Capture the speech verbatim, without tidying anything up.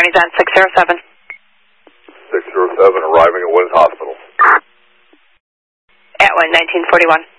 County's on six zero seven. six zero seven, arriving at Wins Hospital. At one, nineteen forty-one.